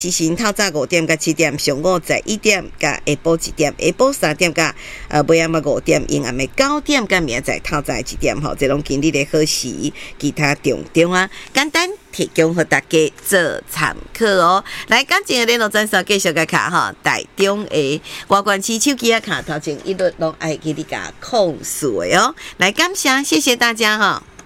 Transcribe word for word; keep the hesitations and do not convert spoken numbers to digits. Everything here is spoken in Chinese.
时辰透早五点到七点，上午十一点甲下晡一点，下晡三点甲呃尾暗五点，阴暗的九点甲明仔载透早一点吼，这拢今日的好时，其他重点啊，简单提供给大家做参考哦。来，感情的联络专线继续甲卡哈，台中的外关市手机啊卡头前一律拢爱给你甲控诉的哦。来，感谢，谢谢大家哈。